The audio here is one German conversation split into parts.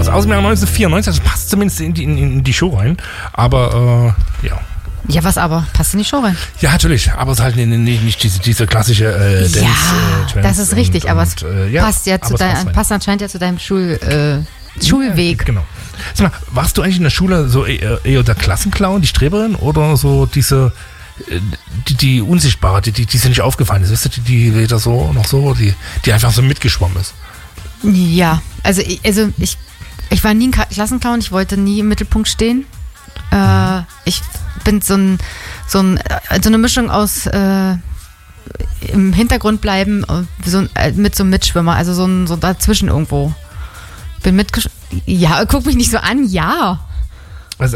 Also aus dem Jahr 1994, das passt zumindest in die Show rein. Aber, ja. Ja, was aber? Passt in die Show rein? Ja, natürlich, aber es ist halt nicht diese klassische Dance. Ja, das ist richtig, aber es passt ja passt anscheinend ja zu deinem Schulweg. Genau. Sag mal, warst du eigentlich in der Schule so eher der Klassenclown, die Streberin, oder so diese die Unsichtbare, die nicht aufgefallen ist, weißt du, die weder so noch so, die einfach so mitgeschwommen ist? Ja, also ich war nie ein Klassenclown, ich wollte nie im Mittelpunkt stehen. Ich bin so eine Mischung aus im Hintergrund bleiben mit so einem Mitschwimmer, also so dazwischen irgendwo. Ja, guck mich nicht so an, ja. Also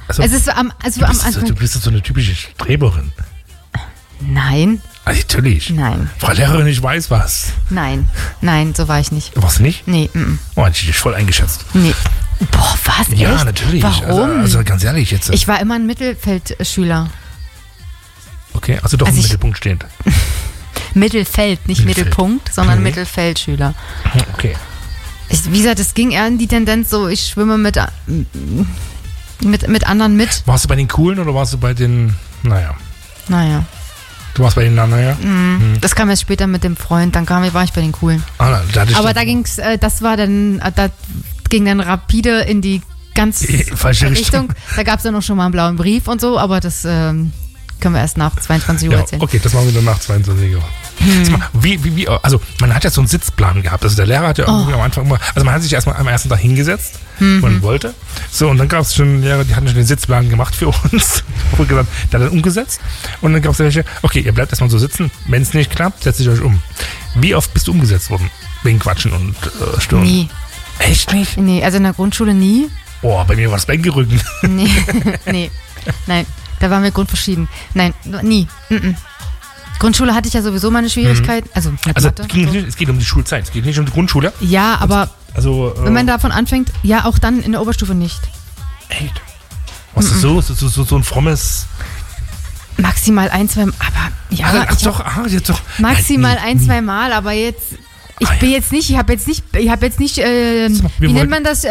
du bist so eine typische Streberin. Nein. Also natürlich. Nein. Frau Lehrerin, ich weiß was. Nein, so war ich nicht. Warst du nicht? Nee. Oh, hätte ich dich voll eingeschätzt. Nee. Boah, was? Ja, echt? natürlich. Warum? Also ganz ehrlich jetzt. Ich war immer ein Mittelfeldschüler. Okay, also doch im Mittelpunkt stehend. Mittelfeld, nicht Mittelpunkt, sondern Mittelfeldschüler. Okay. Wie gesagt, es ging eher in die Tendenz so, ich schwimme mit anderen mit. Warst du bei den Coolen oder warst du bei den, naja? Du warst bei den, naja? Das kam erst später mit dem Freund, war ich bei den Coolen. Aber da ging's, da ging dann rapide in die ganz falsche Richtung. Da gab es dann noch schon mal einen blauen Brief und so, aber das können wir erst nach 22 Uhr erzählen. Okay, das machen wir dann nach 22 Uhr. Wie, also man hat ja so einen Sitzplan gehabt. Also der Lehrer hat ja irgendwie am Anfang immer, also man hat sich erstmal am ersten Tag hingesetzt, wenn man wollte. So, und dann gab es schon Lehrer, die hatten schon den Sitzplan gemacht für uns. Der hat dann umgesetzt. Und dann gab es welche, okay, ihr bleibt erstmal so sitzen. Wenn es nicht klappt, setzt euch um. Wie oft bist du umgesetzt worden? Wegen Quatschen und Stören? Nie. Echt nicht? Nee, also in der Grundschule nie. Oh, bei mir war das Bänkerücken. Nee. Nein, da waren wir grundverschieden. Nein, nie. Grundschule hatte ich ja sowieso meine Schwierigkeiten. Also es geht um die Schulzeit, es geht nicht um die Grundschule. Ja, aber wenn man davon anfängt, ja, auch dann in der Oberstufe nicht. Echt? Was ist so ein frommes... Maximal 1, 2 Mal, aber ja. Jetzt doch. Maximal 1, 2 Mal, aber jetzt... Ich habe jetzt nicht, wie nennt man das,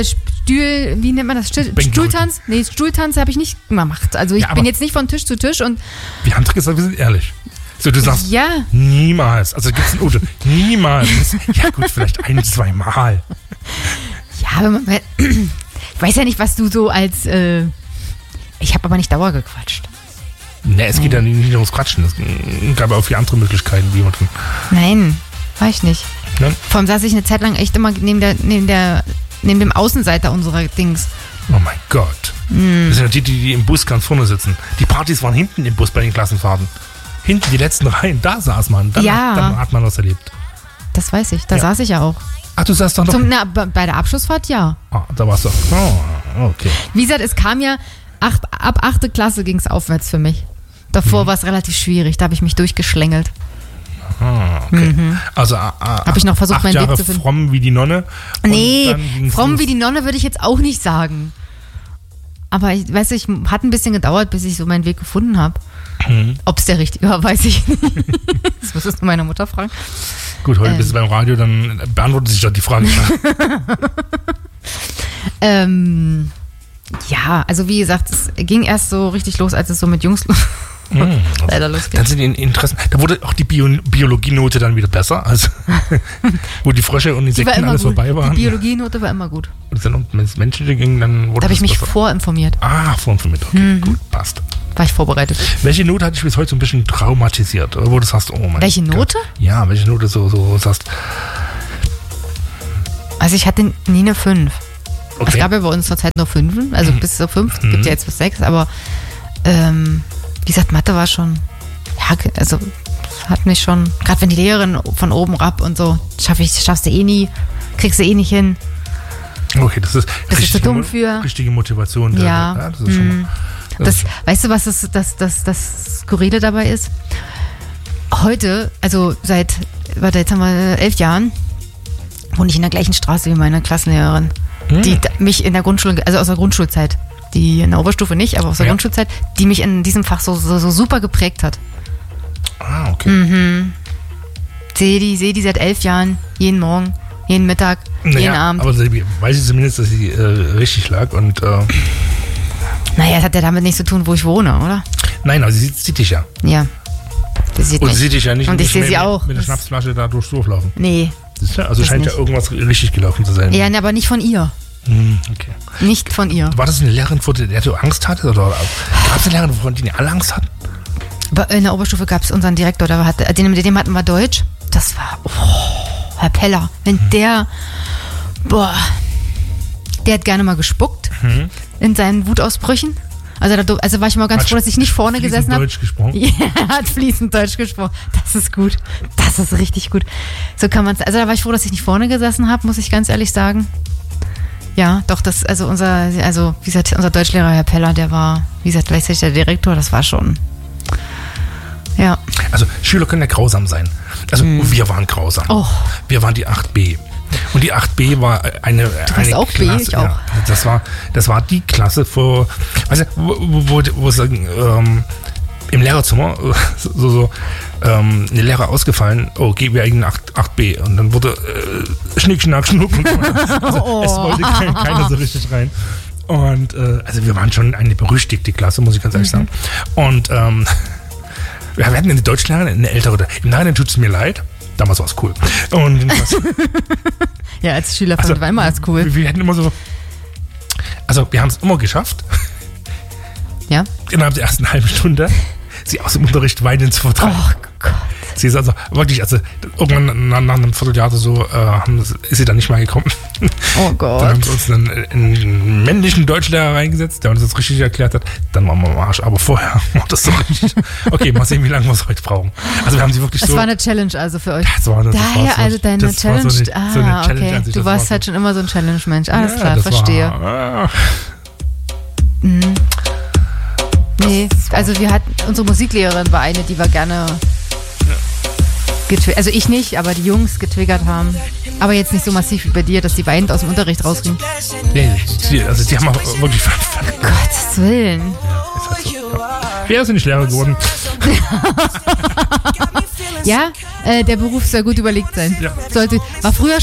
Stuhltanz? Nee, Stuhltanz habe ich nicht gemacht. Also ich bin jetzt nicht von Tisch zu Tisch und... Wir haben doch gesagt, wir sind ehrlich. So, du sagst, ja. Niemals. Also gibt's ein Auto. Niemals. Ja gut, vielleicht 1, 2 Mal. Ja, aber ich weiß ja nicht, was du so als... ich habe aber nicht Dauer gequatscht. Ne, es geht ja nicht nur ums Quatschen. Es gab ja auch viele andere Möglichkeiten, wie man... Nein, war ich nicht. Ne? Vor allem saß ich eine Zeit lang echt immer neben dem Außenseiter unserer Dings. Oh mein Gott. Das sind ja die im Bus ganz vorne sitzen. Die Partys waren hinten im Bus bei den Klassenfahrten. Hinten die letzten Reihen, da saß man. Dann hat man was erlebt. Das weiß ich, da saß ich ja auch. Ach, du saßt doch noch... bei der Abschlussfahrt, ja. Ah, da warst du. Oh, okay. Wie gesagt, es kam ja, ab 8. Klasse ging es aufwärts für mich. Davor war es relativ schwierig, da habe ich mich durchgeschlängelt. Ah, okay. Also habe ich noch versucht, meinen Weg zu finden. Fromm wie die Nonne. Nee, fromm wie die Nonne würde ich jetzt auch nicht sagen. Aber ich weiß nicht, hat ein bisschen gedauert, bis ich so meinen Weg gefunden habe. Ob es der richtige war, weiß ich nicht. Das müsstest du meiner Mutter fragen. Gut, heute bist du beim Radio, dann beantwortet sich doch die Frage. Ja, also wie gesagt, es ging erst so richtig los, als es so mit Jungs leider losging. Dann sind die Interessen, da wurde auch die Biologienote dann wieder besser, also wo die Frösche und Insekten alles gut. vorbei waren. Die Biologienote war immer gut. Und dann, wenn es Menschliche ging, dann wurde da habe ich mich besser. vorinformiert. Vorinformiert, okay, gut, passt. War ich vorbereitet. Welche Note hat dich bis heute so ein bisschen traumatisiert? Wo du sagst, oh mein Gott. Welche Note? Ja, welche Note so sagst. Also ich hatte nie eine 5. Okay. Es gab ja bei uns zur Zeit nur 5, also bis zur 5, gibt ja jetzt bis 6, aber wie gesagt, Mathe war schon, ja, also hat mich schon, gerade wenn die Lehrerin von oben ab und so, schaffst du eh nie, kriegst du eh nicht hin. Okay, das ist zu dumm für. Richtige Motivation. Ja. Das ist schon mal, weißt du, was das Skurrile dabei ist? Heute, also jetzt haben wir 11 Jahren, wohne ich in der gleichen Straße wie meine Klassenlehrerin, die mich in der Grundschule, also aus der Grundschulzeit, die in der Oberstufe nicht, aber aus der Grundschulzeit, die mich in diesem Fach so super geprägt hat. Ah, okay. Sehe die seit 11 Jahren, jeden Morgen. Jeden Mittag, jeden Abend. Aber weiß ich zumindest, dass sie richtig lag und Naja, das hat ja damit nichts zu tun, wo ich wohne, oder? nein, aber sie sieht dich ja. Ja. Sie sieht Und mich. sie sieht dich ja nicht, Und ich sehe sie auch. mit der Schnapsflasche da durchs Dorf laufen. Nee. Also Das scheint nicht. ja irgendwas richtig gelaufen zu sein. Ja, aber nicht von ihr. Okay. Nicht von ihr. War das eine Lehrerin, vor der du Angst hattest? Oder gab es eine Lehrerin, von der alle Angst hatten? In der Oberstufe gab es unseren Direktor, mit dem hatten wir Deutsch. Das war, Herr Peller. Wenn der hat gerne mal gespuckt in seinen Wutausbrüchen. Also war ich mal ganz froh, dass ich nicht vorne gesessen habe. Deutsch gesprochen? Ja, er hat fließend Deutsch gesprochen. Das ist gut. Das ist richtig gut. So kann man es. Also da war ich froh, dass ich nicht vorne gesessen habe, muss ich ganz ehrlich sagen. Ja, doch, unser Deutschlehrer, Herr Peller, der war, wie gesagt, gleichzeitig der Direktor, das war schon. Ja. Also Schüler können ja grausam sein. Also wir waren grausam. Oh. Wir waren die 8b. Und die 8b war eine auch B, Klasse. ich auch. Ja, das war die Klasse, wo im Lehrerzimmer eine Lehrer ausgefallen, gehen wir eigentlich 8b. Und dann wurde Schnick, Schnack, Schnuck. Und also, es wollte keiner so richtig rein. Und also wir waren schon eine berüchtigte Klasse, muss ich ganz ehrlich sagen. Und wir hatten eine Deutschlehrerin, eine ältere. Im Nachhinein tut es mir leid. Damals war es cool. Und ja, als Schüler fand ich immer als cool. Wir hätten immer so. Also, wir haben es immer geschafft. Ja. Innerhalb der ersten halben Stunde sie aus dem Unterricht weinend zu vertreiben. Oh Gott. Sie ist also wirklich, irgendwann nach einem Vierteljahr oder so ist sie dann nicht mehr gekommen. Oh Gott. Dann haben sie uns einen männlichen Deutschlehrer reingesetzt, der uns das richtig erklärt hat. Dann waren wir am Arsch. Aber vorher war das so richtig. Okay, mal sehen, wie lange wir es heute brauchen. Also wir haben sie wirklich Das war eine Challenge also für euch. Das war eine Challenge. Challenge Okay. Du warst halt schon immer so ein Challenge-Mensch. Alles ja, klar, verstehe. Nee, also unsere Musiklehrerin war eine, die wir gerne also ich nicht, aber die Jungs getriggert haben. Aber jetzt nicht so massiv wie bei dir, dass die weinend aus dem Unterricht rausgingen. Nee, die haben auch wirklich Gottes Willen. Ja, ist halt so. Ja. Wer ist denn nicht Lehrer geworden? Ja, der Beruf soll gut überlegt sein. Ja. War früher